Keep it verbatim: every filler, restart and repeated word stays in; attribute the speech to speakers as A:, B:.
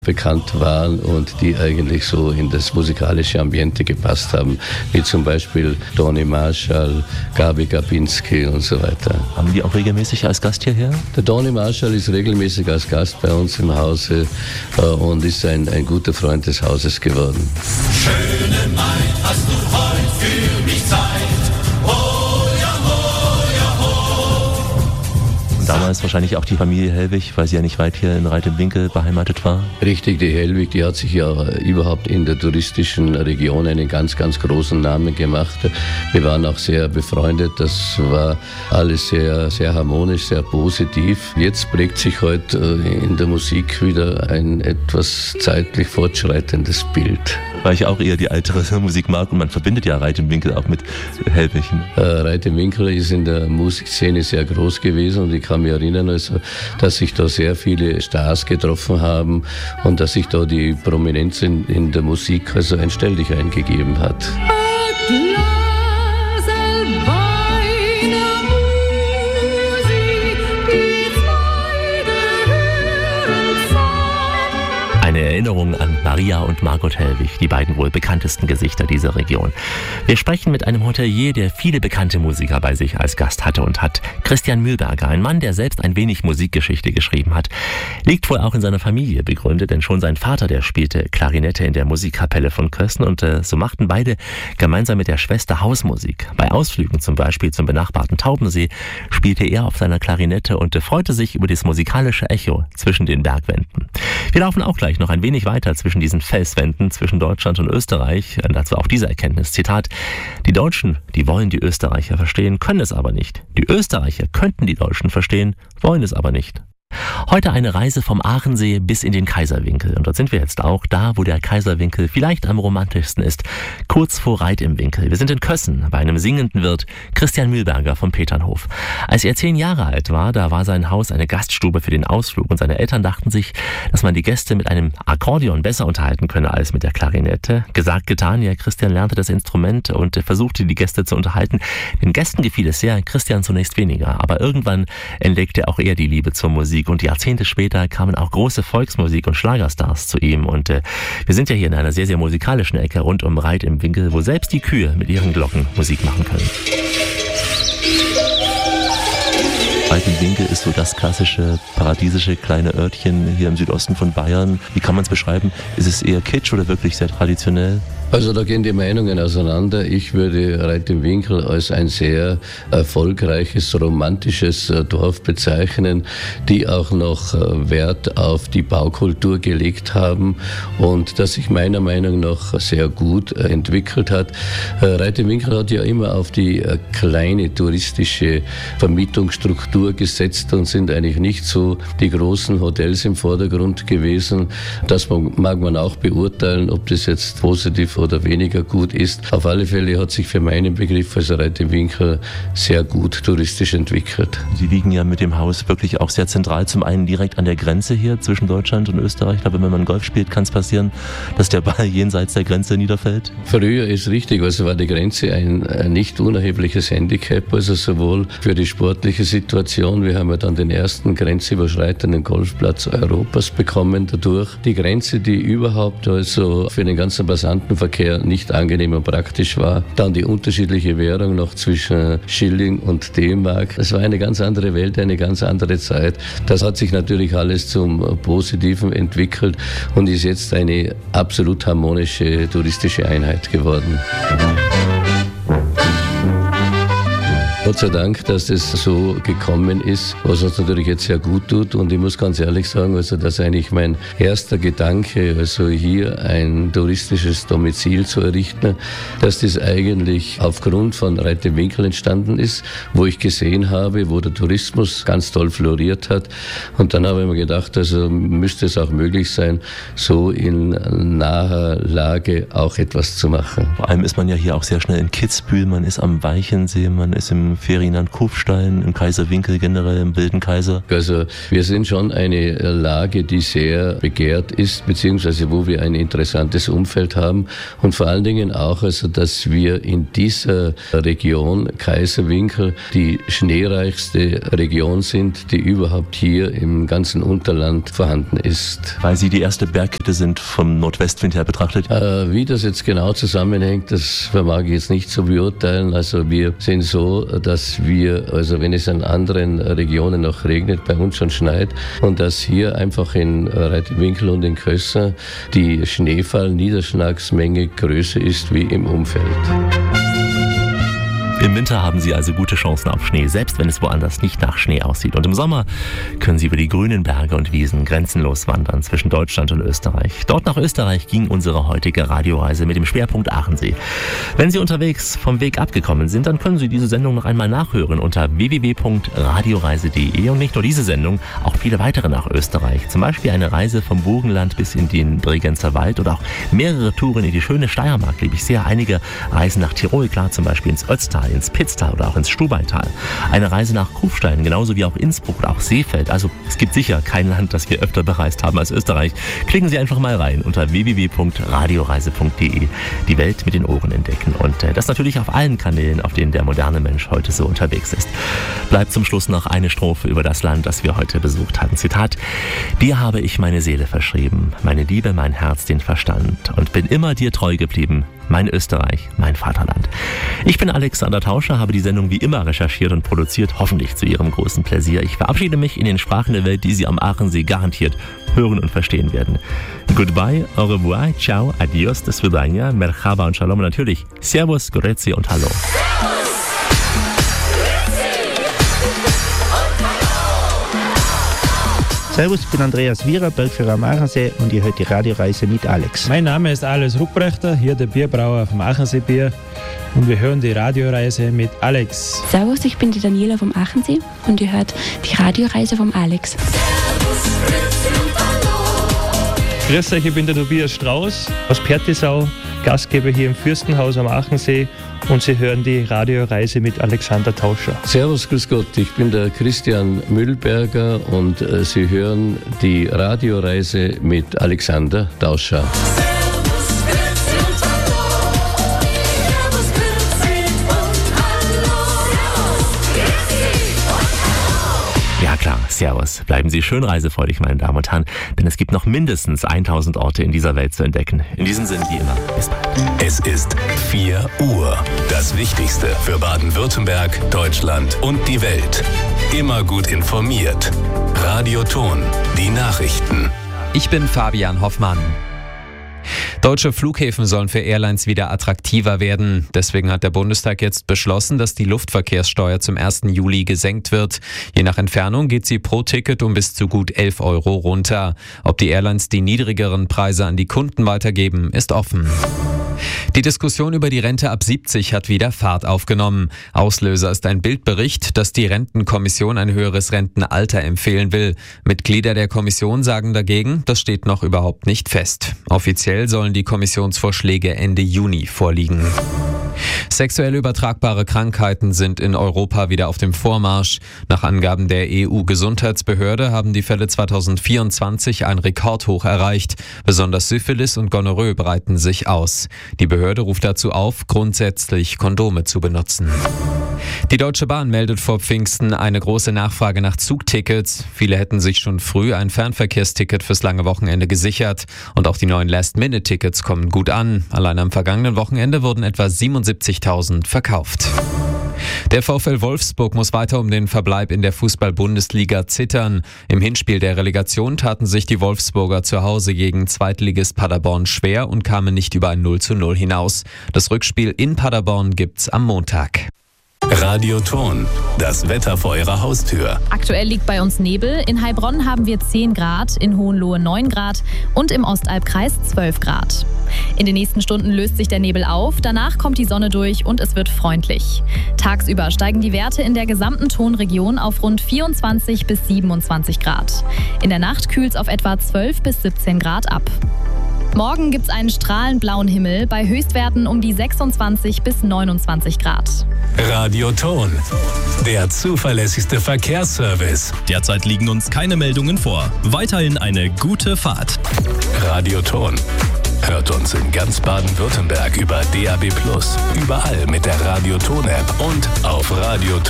A: bekannt waren und die eigentlich so in das musikalische Ambiente gepasst haben, wie zum Beispiel Toni Marshall, Gabi Gabinski und so weiter.
B: Haben die auch regelmäßig als Gast hierher?
A: Der Toni Marshall ist regelmäßig als Gast bei uns im Hause äh, und ist ein, ein guter Freund des Hauses geworden.
C: Schöne Maid, hast du heute für mich Zeit? Oh ja, oh ja, oh.
B: Und damals wahrscheinlich auch die Familie Hellwig, weil sie ja nicht weit hier in Reit im Winkel beheimatet war.
A: Richtig, die Hellwig, die hat sich ja überhaupt in der touristischen Region einen ganz, ganz großen Namen gemacht. Wir waren auch sehr befreundet, das war alles sehr, sehr harmonisch, sehr positiv. Jetzt prägt sich heute in der Musik wieder ein etwas zeitlich fortschreitendes Bild.
B: Weil ich auch eher die ältere Musik mag und man verbindet ja Reit im Winkel auch mit Hellwig.
A: Äh, Reit im Winkel ist in der Musikszene sehr groß gewesen und ich kann mich erinnern, also, dass sich da sehr viele Stars getroffen haben und dass sich da die Prominenz in, in der Musik also ein Stelldichein gegeben hat.
B: Eine Erinnerung an Maria und Margot Hellwig, die beiden wohl bekanntesten Gesichter dieser Region. Wir sprechen mit einem Hotelier, der viele bekannte Musiker bei sich als Gast hatte und hat. Christian Mühlberger, ein Mann, der selbst ein wenig Musikgeschichte geschrieben hat. Liegt wohl auch in seiner Familie begründet, denn schon sein Vater, der spielte Klarinette in der Musikkapelle von Kössen und äh, so machten beide gemeinsam mit der Schwester Hausmusik. Bei Ausflügen zum Beispiel zum benachbarten Taubensee spielte er auf seiner Klarinette und äh, freute sich über das musikalische Echo zwischen den Bergwänden. Wir laufen auch gleich noch ein wenig weiter zwischen diesen Felswänden zwischen Deutschland und Österreich. Und dazu auch diese Erkenntnis, Zitat: Die Deutschen, die wollen die Österreicher verstehen, können es aber nicht. Die Österreicher könnten die Deutschen verstehen, wollen es aber nicht. Heute eine Reise vom Aachensee bis in den Kaiserwinkel. Und dort sind wir jetzt auch, da wo der Kaiserwinkel vielleicht am romantischsten ist, kurz vor Reit im Winkel. Wir sind in Kössen bei einem singenden Wirt, Christian Mühlberger vom Peternhof. Als er zehn Jahre alt war, da war sein Haus eine Gaststube für den Ausflug und seine Eltern dachten sich, dass man die Gäste mit einem Akkordeon besser unterhalten könne als mit der Klarinette. Gesagt, getan, ja, Christian lernte das Instrument und versuchte die Gäste zu unterhalten. Den Gästen gefiel es sehr, Christian zunächst weniger, aber irgendwann entdeckte auch er die Liebe zur Musik. Und Jahrzehnte später kamen auch große Volksmusik- und Schlagerstars zu ihm. Und äh, wir sind ja hier in einer sehr, sehr musikalischen Ecke rund um Reit im Winkel, wo selbst die Kühe mit ihren Glocken Musik machen können. Reit im Winkel ist so das klassische, paradiesische kleine Örtchen hier im Südosten von Bayern. Wie kann man es beschreiben? Ist es eher Kitsch oder wirklich sehr traditionell?
A: Also da gehen die Meinungen auseinander. Ich würde Reit im Winkel als ein sehr erfolgreiches, romantisches Dorf bezeichnen, die auch noch Wert auf die Baukultur gelegt haben und das sich meiner Meinung nach sehr gut entwickelt hat. Reit im Winkel hat ja immer auf die kleine touristische Vermietungsstruktur gesetzt und sind eigentlich nicht so die großen Hotels im Vordergrund gewesen. Das mag man auch beurteilen, ob das jetzt positiv oder weniger gut ist. Auf alle Fälle hat sich für meinen Begriff als Reit im Winkel sehr gut touristisch entwickelt.
B: Sie liegen ja mit dem Haus wirklich auch sehr zentral. Zum einen direkt an der Grenze hier zwischen Deutschland und Österreich. Ich glaube, wenn man Golf spielt, kann es passieren, dass der Ball jenseits der Grenze niederfällt.
A: Früher ist richtig, also war die Grenze ein, ein nicht unerhebliches Handicap, also sowohl für die sportliche Situation. Wir haben ja dann den ersten grenzüberschreitenden Golfplatz Europas bekommen dadurch. Die Grenze, die überhaupt also für den ganzen Passantenverkehr nicht angenehm und praktisch war. Dann die unterschiedliche Währung noch zwischen Schilling und D-Mark. Es war eine ganz andere Welt, eine ganz andere Zeit. Das hat sich natürlich alles zum Positiven entwickelt und ist jetzt eine absolut harmonische touristische Einheit geworden. Gott sei Dank, dass das so gekommen ist, was uns natürlich jetzt sehr gut tut. Und ich muss ganz ehrlich sagen, also dass eigentlich mein erster Gedanke, also hier ein touristisches Domizil zu errichten, dass das eigentlich aufgrund von Reit im Winkel entstanden ist, wo ich gesehen habe, wo der Tourismus ganz toll floriert hat. Und dann habe ich mir gedacht, also müsste es auch möglich sein, so in naher Lage auch etwas zu machen.
B: Vor allem ist man ja hier auch sehr schnell in Kitzbühel, man ist am Weichensee, man ist im Ferdinand Kufstein, im Kaiserwinkel generell, im Wilden Kaiser?
A: Also wir sind schon eine Lage, die sehr begehrt ist, beziehungsweise wo wir ein interessantes Umfeld haben und vor allen Dingen auch, also dass wir in dieser Region Kaiserwinkel die schneereichste Region sind, die überhaupt hier im ganzen Unterland vorhanden ist.
B: Weil Sie die erste Bergkette sind vom Nordwestwind her betrachtet?
A: Äh, wie das jetzt genau zusammenhängt, das vermag ich jetzt nicht zu beurteilen. Also wir sind so, dass wir, also wenn es an anderen Regionen noch regnet, bei uns schon schneit und dass hier einfach in Reitenwinkel und in Kösser die Schneefall-Niederschlagsmenge größer ist wie im Umfeld.
B: Im Winter haben Sie also gute Chancen auf Schnee, selbst wenn es woanders nicht nach Schnee aussieht. Und im Sommer können Sie über die grünen Berge und Wiesen grenzenlos wandern zwischen Deutschland und Österreich. Dort nach Österreich ging unsere heutige Radioreise mit dem Schwerpunkt Aachensee. Wenn Sie unterwegs vom Weg abgekommen sind, dann können Sie diese Sendung noch einmal nachhören unter w w w punkt radioreise punkt de und nicht nur diese Sendung, auch viele weitere nach Österreich. Zum Beispiel eine Reise vom Burgenland bis in den Bregenzer Wald oder auch mehrere Touren in die schöne Steiermark, liebe ich sehr. Einige Reisen nach Tirol, klar, zum Beispiel ins Ötztal, ins Pitztal oder auch ins Stubaital. Eine Reise nach Kufstein, genauso wie auch Innsbruck oder auch Seefeld. Also es gibt sicher kein Land, das wir öfter bereist haben als Österreich. Klicken Sie einfach mal rein unter w w w punkt radioreise punkt de. Die Welt mit den Ohren entdecken. Und äh, das natürlich auf allen Kanälen, auf denen der moderne Mensch heute so unterwegs ist. Bleibt zum Schluss noch eine Strophe über das Land, das wir heute besucht hatten. Zitat: Dir habe ich meine Seele verschrieben, meine Liebe, mein Herz, den Verstand und bin immer dir treu geblieben. Mein Österreich, mein Vaterland. Ich bin Alexander Tauscher, habe die Sendung wie immer recherchiert und produziert, hoffentlich zu Ihrem großen Pläsier. Ich verabschiede mich in den Sprachen der Welt, die Sie am Aachensee garantiert hören und verstehen werden. Goodbye, au revoir, ciao, adios, das Vidania, merhaba und shalom und natürlich Servus, Grüezi und Hallo.
D: Servus, ich bin Andreas Wierer, Bergführer am Aachensee und ihr hört die Radioreise mit Alex.
E: Mein Name ist Alois Ruprechter, hier der Bierbrauer vom Aachensee Bier und wir hören die Radioreise mit Alex.
F: Servus, ich bin die Daniela vom Aachensee und ihr hört die Radioreise vom Alex.
G: Grüß euch, ich bin der Tobias Strauß aus Pertisau, Gastgeber hier im Fürstenhaus am Aachensee und Sie hören die Radioreise mit Alexander Tauscher.
A: Servus, grüß Gott, ich bin der Christian Mühlberger und äh, Sie hören die Radioreise mit Alexander Tauscher.
B: Ja klar, Servus. Bleiben Sie schön reisefreudig, meine Damen und Herren, denn es gibt noch mindestens tausend Orte in dieser Welt zu entdecken. In diesem Sinne wie immer, bis bald.
C: Es ist vier Uhr. Das Wichtigste für Baden-Württemberg, Deutschland und die Welt. Immer gut informiert. Radio Ton, die Nachrichten.
H: Ich bin Fabian Hoffmann. Deutsche Flughäfen sollen für Airlines wieder attraktiver werden. Deswegen hat der Bundestag jetzt beschlossen, dass die Luftverkehrssteuer zum ersten Juli gesenkt wird. Je nach Entfernung geht sie pro Ticket um bis zu gut elf Euro runter. Ob die Airlines die niedrigeren Preise an die Kunden weitergeben, ist offen. Die Diskussion über die Rente ab siebzig hat wieder Fahrt aufgenommen. Auslöser ist ein Bildbericht, dass die Rentenkommission ein höheres Rentenalter empfehlen will. Mitglieder der Kommission sagen dagegen, das steht noch überhaupt nicht fest. Offiziell sollen die Kommissionsvorschläge Ende Juni vorliegen. Sexuell übertragbare Krankheiten sind in Europa wieder auf dem Vormarsch. Nach Angaben der E U-Gesundheitsbehörde haben die Fälle zweitausendvierundzwanzig ein Rekordhoch erreicht. Besonders Syphilis und Gonorrhoe breiten sich aus. Die Behörde ruft dazu auf, grundsätzlich Kondome zu benutzen. Die Deutsche Bahn meldet vor Pfingsten eine große Nachfrage nach Zugtickets. Viele hätten sich schon früh ein Fernverkehrsticket fürs lange Wochenende gesichert. Und auch die neuen Last-Minute-Tickets kommen gut an. Allein am vergangenen Wochenende wurden etwa siebenundsiebzigtausend verkauft. Der VfL Wolfsburg muss weiter um den Verbleib in der Fußball-Bundesliga zittern. Im Hinspiel der Relegation taten sich die Wolfsburger zu Hause gegen Zweitligist Paderborn schwer und kamen nicht über ein null zu null hinaus. Das Rückspiel in Paderborn gibt's am Montag.
C: Radio Ton, das Wetter vor Ihrer Haustür.
I: Aktuell liegt bei uns Nebel. In Heilbronn haben wir zehn Grad, in Hohenlohe neun Grad und im Ostalbkreis zwölf Grad. In den nächsten Stunden löst sich der Nebel auf, danach kommt die Sonne durch und es wird freundlich. Tagsüber steigen die Werte in der gesamten Tonregion auf rund vierundzwanzig bis siebenundzwanzig Grad. In der Nacht kühlt es auf etwa zwölf bis siebzehn Grad ab. Morgen gibt es einen strahlend blauen Himmel bei Höchstwerten um die sechsundzwanzig bis neunundzwanzig Grad.
C: Radioton, der zuverlässigste Verkehrsservice.
J: Derzeit liegen uns keine Meldungen vor. Weiterhin eine gute Fahrt.
C: Radioton. Hört uns in ganz Baden-Württemberg über D A B plus, überall mit der Radioton-App und auf radioton